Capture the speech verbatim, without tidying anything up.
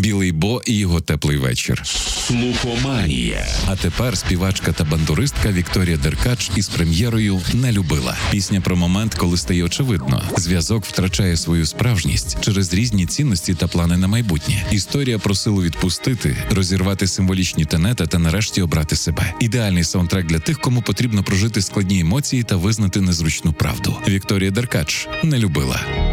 Білий Бо і його теплий вечір. Слухоманія. А тепер співачка та бандуристка Вікторія Деркач із прем'єрою «Не любила». Пісня про момент, коли стає очевидно. Зв'язок втрачає свою справжність через різні цінності та плани на майбутнє. Історія про силу відпустити, розірвати символічні тенета та нарешті обрати себе. Ідеальний саундтрек для тих, кому потрібно прожити складні емоції та визнати незручну правду. Вікторія Деркач «Не любила».